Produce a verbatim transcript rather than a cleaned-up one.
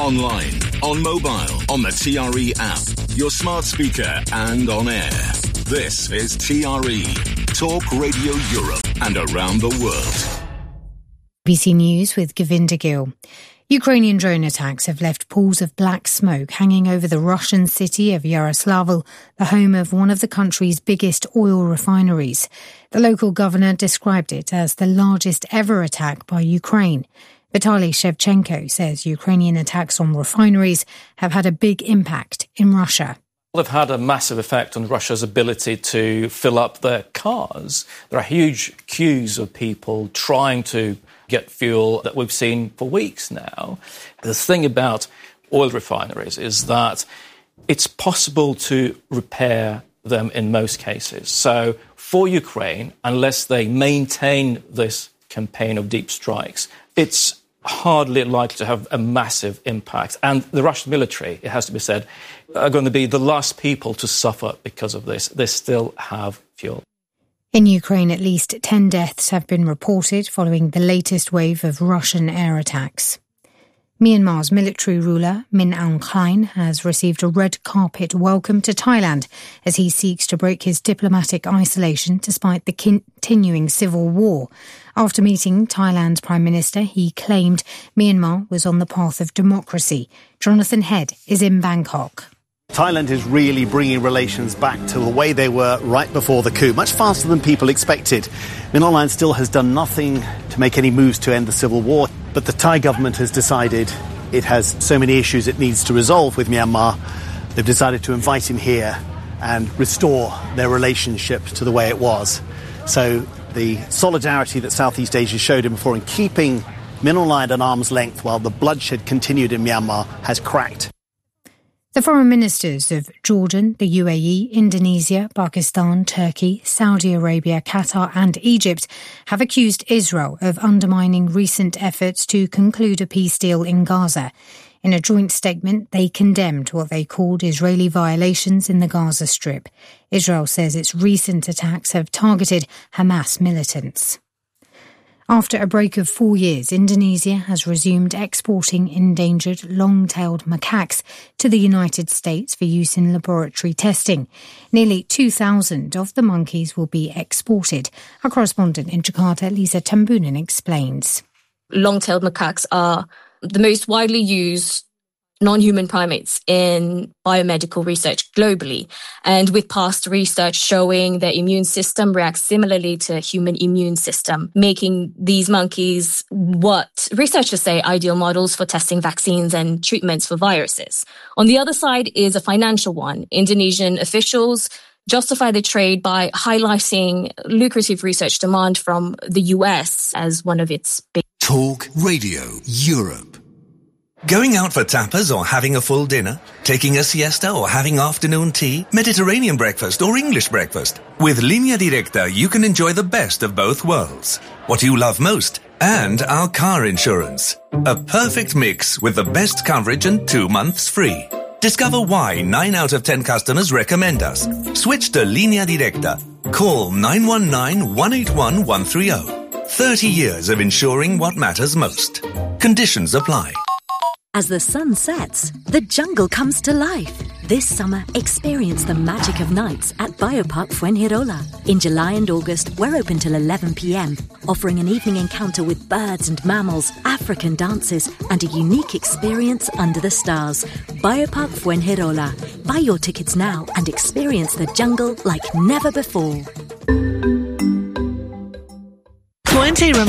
online, on mobile, on the T R E app, your smart speaker and on air. This is T R E, Talk Radio Europe and around the world. B B C News with Govinda Gill. Ukrainian drone attacks have left pools of black smoke hanging over the Russian city of Yaroslavl, the home of one of the country's biggest oil refineries. The local governor described it as the largest ever attack by Ukraine. Vitaly Shevchenko says Ukrainian attacks on refineries have had a big impact in Russia. They've had a massive effect on Russia's ability to fill up their cars. There are huge queues of people trying to get fuel that we've seen for weeks now. The thing about oil refineries is that it's possible to repair them in most cases. So for Ukraine, unless they maintain this campaign of deep strikes, it's hardly likely to have a massive impact. And the Russian military, it has to be said, are going to be the last people to suffer because of this. They still have fuel. In Ukraine, at least ten deaths have been reported following the latest wave of Russian air attacks. Myanmar's military ruler, Min Aung Hlaing, has received a red carpet welcome to Thailand as he seeks to break his diplomatic isolation despite the continuing civil war. After meeting Thailand's Prime Minister, he claimed Myanmar was on the path of democracy. Jonathan Head is in Bangkok. Thailand is really bringing relations back to the way they were right before the coup, much faster than people expected. Min Aung Hlaing still has done nothing to make any moves to end the civil war, but the Thai government has decided it has so many issues it needs to resolve with Myanmar. They've decided to invite him here and restore their relationship to the way it was. So the solidarity that Southeast Asia showed him before in keeping Min Aung Hlaing at arm's length while the bloodshed continued in Myanmar has cracked. The foreign ministers of Jordan, the U A E, Indonesia, Pakistan, Turkey, Saudi Arabia, Qatar and Egypt have accused Israel of undermining recent efforts to conclude a peace deal in Gaza. In a joint statement, they condemned what they called Israeli violations in the Gaza Strip. Israel says its recent attacks have targeted Hamas militants. After a break of four years, Indonesia has resumed exporting endangered long-tailed macaques to the United States for use in laboratory testing. Nearly two thousand of the monkeys will be exported. Our correspondent in Jakarta, Lisa Tambunan, explains. Long-tailed macaques are the most widely used non-human primates in biomedical research globally, and with past research showing their immune system reacts similarly to human immune system, making these monkeys what researchers say ideal models for testing vaccines and treatments for viruses. On the other side is a financial one. Indonesian officials justify the trade by highlighting lucrative research demand from the U S as one of its big... Talk Radio Europe. Going out for tapas or having a full dinner? Taking a siesta or having afternoon tea? Mediterranean breakfast or English breakfast? With Línea Directa, you can enjoy the best of both worlds. What you love most and our car insurance. A perfect mix with the best coverage and two months free. Discover why nine out of ten customers recommend us. Switch to Línea Directa. Call nine one nine, one eight one, one three zero. thirty years of insuring what matters most. Conditions apply. As the sun sets, the jungle comes to life. This summer, experience the magic of nights at Biopark Fuengirola. In July and August, we're open till eleven p.m, offering an evening encounter with birds and mammals, African dances, and a unique experience under the stars. Biopark Fuengirola. Buy your tickets now and experience the jungle like never before. twenty